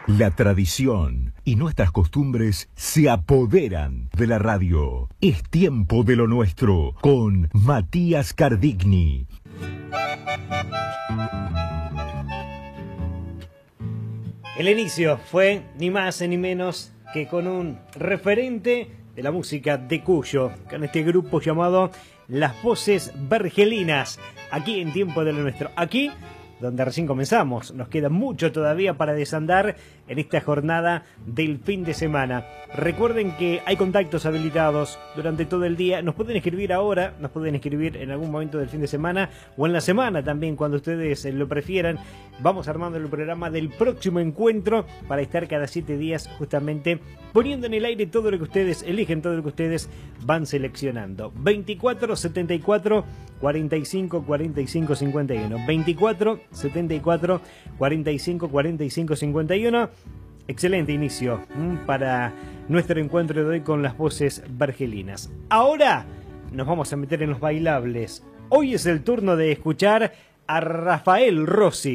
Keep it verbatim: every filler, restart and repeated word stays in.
La tradición y nuestras costumbres se apoderan de la radio. Es tiempo de lo nuestro con Matías Cardigni. El inicio fue ni más ni menos que con un referente de la música de Cuyo, con este grupo llamado Las Voces Vergelinas, aquí en Tiempo de lo Nuestro. Aquí, donde recién comenzamos, nos queda mucho todavía para desandar en esta jornada del fin de semana. Recuerden que hay contactos habilitados durante todo el día. Nos pueden escribir ahora, nos pueden escribir en algún momento del fin de semana o en la semana también, cuando ustedes lo prefieran. Vamos armando el programa del próximo encuentro para estar cada siete días justamente poniendo en el aire todo lo que ustedes eligen, todo lo que ustedes van seleccionando. veinticuatro setenta y cuatro cuarenta y cinco cuarenta y cinco cincuenta y uno. veinticuatro setenta y cuatro cuarenta y cinco cuarenta y cinco cincuenta y uno. Excelente inicio para nuestro encuentro de hoy con las voces vergelinas. Ahora nos vamos a meter en los bailables. Hoy es el turno de escuchar a Rafael Rossi.